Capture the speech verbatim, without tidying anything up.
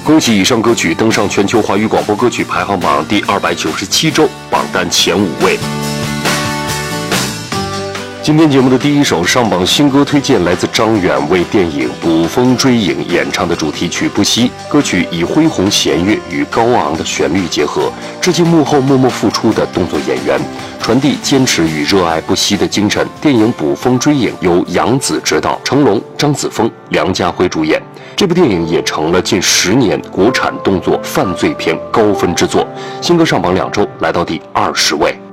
恭喜以上歌曲登上全球华语广播歌曲排行榜第二百九十七周榜单前五位。今天节目的第一首上榜新歌推荐来自张远为电影《捕风追影》演唱的主题曲《不息》。歌曲以恢宏弦乐与高昂的旋律结合，致敬幕后默默付出的动作演员，传递坚持与热爱不息的精神。电影《捕风追影》由杨紫执导，成龙、张子枫、梁家辉主演。这部电影也成了近十年国产动作犯罪片高分之作。新歌上榜两周，来到第二十位。